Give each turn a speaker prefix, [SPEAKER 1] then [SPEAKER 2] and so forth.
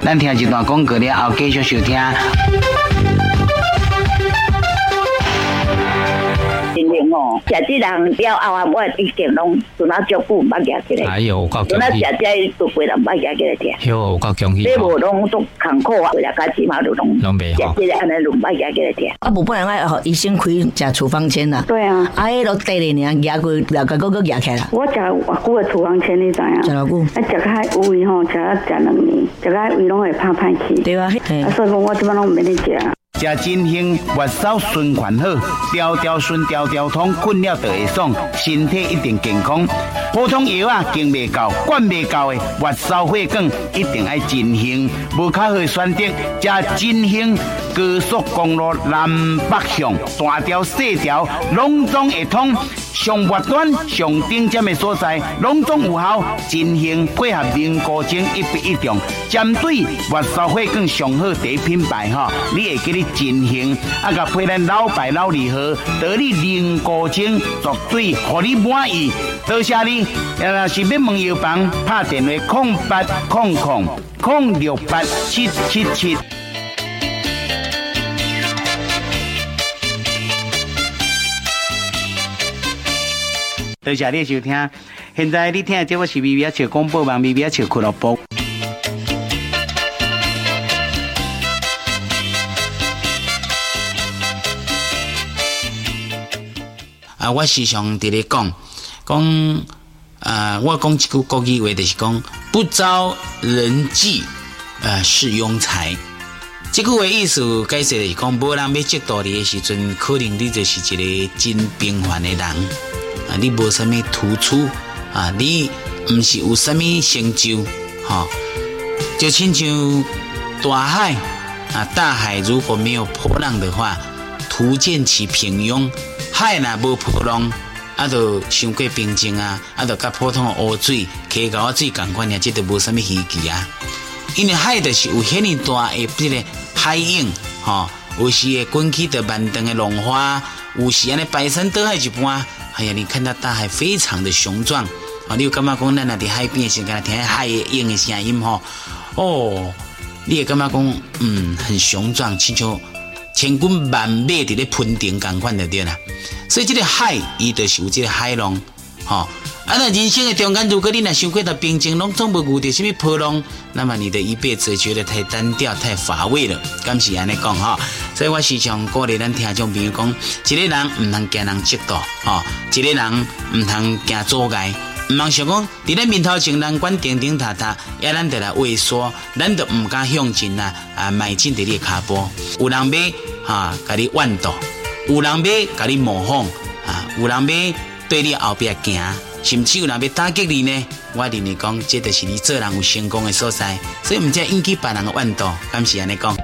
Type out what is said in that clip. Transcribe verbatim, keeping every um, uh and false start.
[SPEAKER 1] 咱听一段广告了后，继续收听。
[SPEAKER 2] 哦，食这人了后啊，我已经拢做那足久毋捌夹起来。
[SPEAKER 3] 哎呦，有够
[SPEAKER 2] 做那食这做几人毋捌夹起来食。
[SPEAKER 3] 哟，有够恭喜！
[SPEAKER 2] 你无拢都艰苦啊，为了家己嘛都拢。
[SPEAKER 3] 拢袂好。
[SPEAKER 2] 食这安尼拢毋捌夹起来食。
[SPEAKER 4] 啊，无不然爱医生开食处方签啦。
[SPEAKER 2] 对啊。
[SPEAKER 4] 啊，迄落地咧尔夹过，了个个个夹起来啦。
[SPEAKER 2] 我食偌久的处方签，你知影？
[SPEAKER 4] 食偌久？
[SPEAKER 2] 啊，食较有味吼，食啊食两年，食到胃拢会拍歹去。
[SPEAKER 4] 对啊，
[SPEAKER 2] 啊，所以讲我即摆拢毋免咧食。
[SPEAKER 1] 食真兴，月嫂循环好，条条顺条条通，困了就会爽，身体一定健康。普通药啊，经袂够，管袂够的，月嫂血管一定爱真兴。无较好的选择，食真兴高速公路南北向，大条细条，拢总会通。上末端、上顶尖的所在，拢总有效。真兴配合凝固精一比一中，针对月嫂血管上好第一品牌哈，你会记得真兴，啊，甲配咱老牌老利号，得你凝固精，绝对互你满意。多谢你，若是要问药房，拍电话空八空空空六八七七七。多谢你收听，现在你听的节目是微微笑广播网微微笑俱乐部。啊，我时常伫咧讲，讲啊，我讲一句国语话，就是讲不招人忌，呃，是庸才。这句话意思解释就是讲，无人要接待你的时阵，可能你就是一个真平凡的人。啊，你无什么突出啊，你唔是有什么成就，哈、哦，就亲像大海啊，大海如果没有波浪的话，图见其平庸；海若无波浪，啊，就伤过平静啊，啊，就甲普通的湖水、溪沟水共款呀，这都无什么稀奇啊。因为海就是有遐尼大的这个海影，哈、哦，有时会滚起的慢长的浪花，有时安尼排山倒海一般。哎呀，你看到大海非常的雄壮啊！你有感觉讲，咱那伫海边的时候，敢听海的影的声音吼，哦，你会感觉讲，嗯，很雄壮，亲像千军万马伫咧喷顶共款就对啦。所以这个海，伊就是有这个海浪，吼、哦。啊，那人生的中间，如果你若想过到平静，拢总无遇到什么波浪，那么你的一辈子觉得太单调、太乏味了。敢是安尼讲哈？所以我时常鼓励咱听众朋友讲，一个人唔通惊人嫉妒，吼，一个人唔通惊阻碍，唔通想讲伫咱面头前人管顶顶塔塔，也咱得来畏缩，咱就唔敢向前啦，啊，迈进伫你的脚步。有人要哈，甲你怨妒，有人要甲你模仿，啊，有人要对你后壁行。甚至有人要打击你呢？我认为讲，这就是你做人有成功的所在，所以唔只引起别人的怨妒，敢是安尼讲。